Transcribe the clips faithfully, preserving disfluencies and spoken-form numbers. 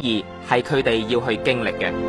而係佢哋要去經歷嘅。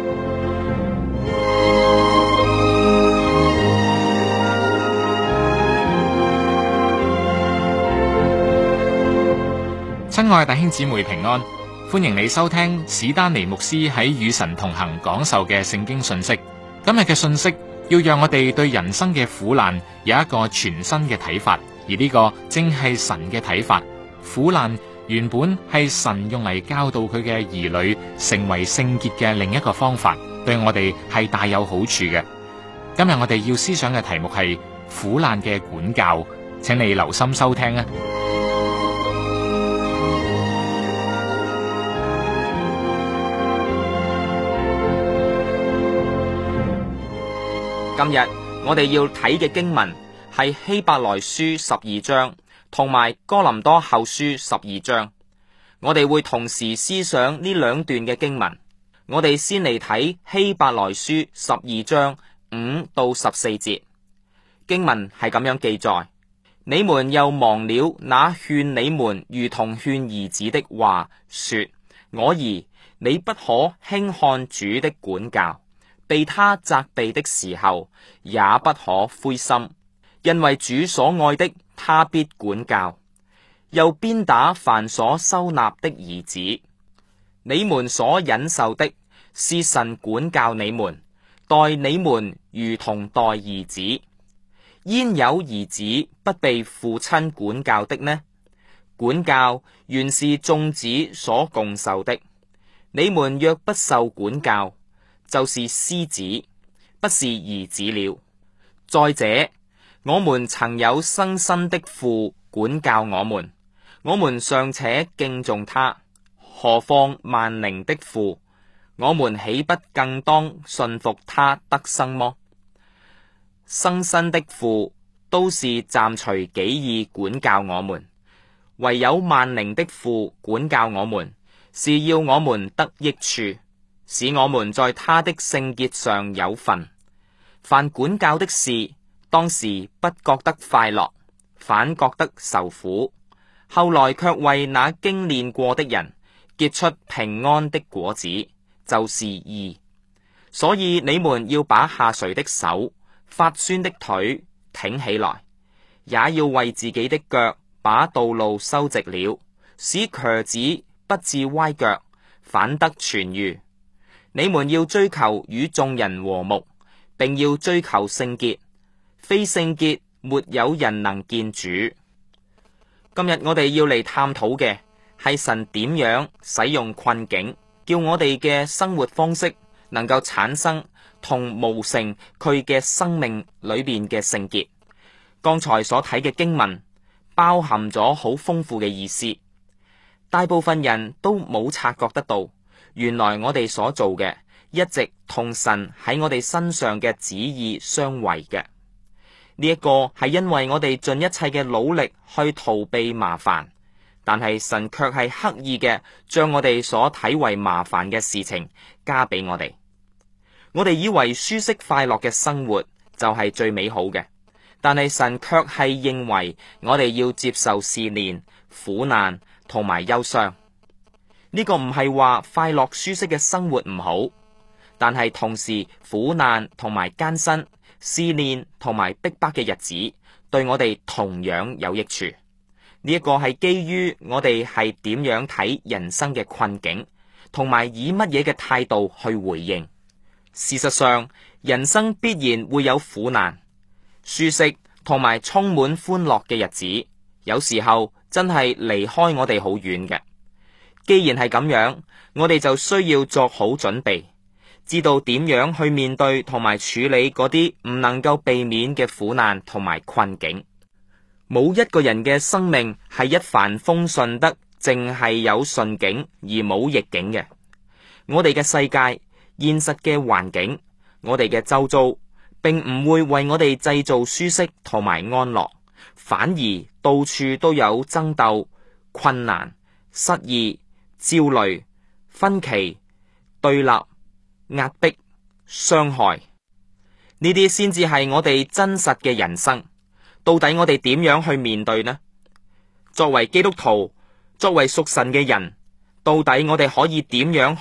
親愛弟兄姊妹平安，歡迎你收聽史丹尼牧師喺與神同行講授嘅聖經信息。今日嘅信息要讓我哋對人生嘅苦難有一個全新嘅睇法，而呢個正係神嘅睇法。苦難原本係神用嚟教導佢嘅兒女成為聖潔嘅另一個方法，對我哋係大有好處嘅。今日我哋要思想嘅題目係苦難嘅管教，請你留心收聽啊！ 今日我哋要睇嘅經文係希伯來書十二章同埋哥林多後書十二章，我哋會同時思想呢兩段嘅經文。我哋先嚟睇希伯來書十二章五到十四節，經文係咁樣記載：你們又忘了那勸你們如同勸兒子的話，說：我兒，你不可輕看主的管教，被他責備的時候，也不可灰心，因為主所愛的，他必管教，又鞭打凡所收納的兒子。你們所忍受的，是神管教你們，待你們如同待兒子。焉有兒子不被父親管教的呢？管教原是眾子所共受的。你們若不受管教，就是私子，不是兒子了。再者，我們曾有生身的父管教我們，我們尚且敬重他，何況萬靈的父？我們豈不更當信服他得生麼？生身的父都是暫隨己意管教我們，唯有萬靈的父管教我們，是要我們得益處，使我們在他的聖潔上有份。凡管教的事，當時不覺得快樂，反覺得受苦，後來卻為那經練過的人結出平安的果子，就是義。所以你們要把下垂的手、發酸的腿挺起來，也要為自己的腳把道路修直了，使瘸子不致歪腳，反得痊癒。你們要追求與眾人和睦，並要追求聖潔，非聖潔沒有人能見主。今日我哋要嚟探討嘅係神點樣使用困境，叫我哋嘅生活方式能夠產生同模成佢嘅生命裏邊嘅聖潔。剛才所睇嘅經文包含咗好豐富嘅意思，大部分人都冇察覺得到，原來我哋所做嘅一直同神喺我哋身上嘅旨意相違嘅。呢一個係因為我哋盡一切嘅努力去逃避麻煩，但係神卻係刻意嘅將我哋所睇為麻煩嘅事情加俾我哋。我哋以為舒適快樂嘅生活就係最美好嘅，但係神卻係認為我哋要接受試煉、苦難同埋憂傷。呢個唔係話快樂舒適嘅生活唔好，但係同時苦難同埋艱辛、試煉同埋逼迫嘅日子對我哋同樣有益處。呢一個係基於我哋係點樣睇人生嘅困境，同埋以乜嘢嘅態度去回應。事實上，人生必然會有苦難，舒適同埋充滿歡樂嘅日子，有時候真係離開我哋好遠嘅。既然係咁樣，我哋就需要作好準備，知道點樣去面對同埋處理嗰啲唔能夠避免嘅苦難同埋困境。冇一個人嘅生命係一帆風順得，淨係有順境而冇逆境嘅。我哋嘅世界、現實嘅環境、我哋嘅周遭，並唔會為我哋製造舒適同埋安樂，反而到處都有爭鬥、困難、失意、焦慮、分歧、對立、壓迫、傷害，呢啲先至係我哋真實嘅人生。到底我哋點樣去面對呢？作為基督徒，作為屬神嘅人，到底我哋可以點樣